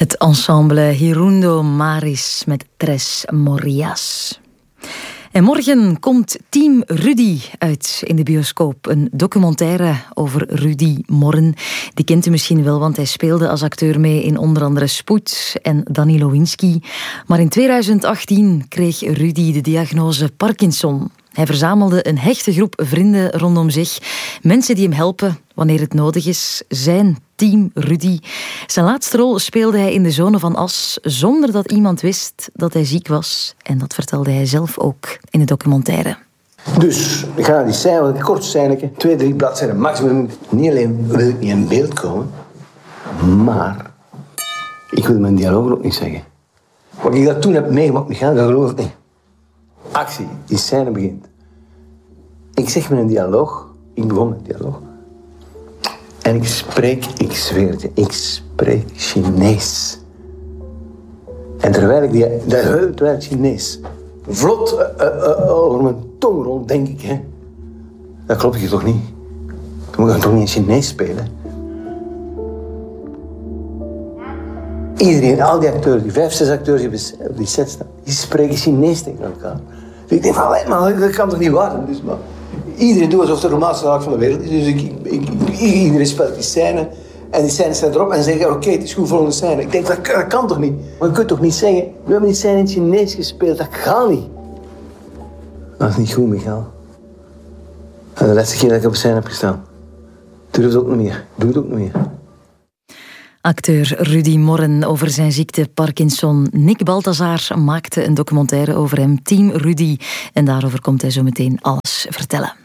Het ensemble Hirundo Maris met Tres Morias. En morgen komt Team Rudy uit in de bioscoop. Een documentaire over Rudy Morren. Die kent u misschien wel, want hij speelde als acteur mee in onder andere Spoed en Danny Lewinsky. Maar in 2018 kreeg Rudy de diagnose Parkinson. Hij verzamelde een hechte groep vrienden rondom zich. Mensen die hem helpen wanneer het nodig is. Zijn Team Rudy. Zijn laatste rol speelde hij in De Zonen van As, zonder dat iemand wist dat hij ziek was. En dat vertelde hij zelf ook in de documentaire. Dus, ik ga naar die scène, een kort scèneke, 2-3 bladzijden maximum. Niet alleen wil ik niet in beeld komen, maar ik wil mijn dialoog ook niet zeggen. Wat ik dat toen heb meegemaakt, Michael, dat geloof ik niet. Actie, die scène begint. Ik zeg met een dialoog, ik begon met een dialoog. En ik spreek, ik zweer het je, ik spreek Chinees. En terwijl ik Chinees vlot over mijn tong rond, denk ik, hè. Dat klopt je toch niet? Dan moet je toch niet in Chinees spelen? Iedereen, al die acteurs, die 5, 6 acteurs die op die set staan, die spreken Chinees tegen elkaar. Dus ik denk van, maar dat kan toch niet waar zijn? Dus, maar iedereen doet alsof het de normaalste zaak van de wereld is. Dus iedereen speelt die scène. En die scène staat erop en zeggen, oké, het is goed, volgende scène. Ik denk, dat kan toch niet? Maar je kunt toch niet zeggen, we hebben die scène in het Chinees gespeeld, dat gaat niet. Dat is niet goed, Michael. En de laatste keer dat ik op de scène heb gestaan, doe het ook niet meer. Doe het ook niet meer. Acteur Rudy Morren over zijn ziekte Parkinson. Nick Balthazar maakte een documentaire over hem, Team Rudy. En daarover komt hij zo meteen alles vertellen.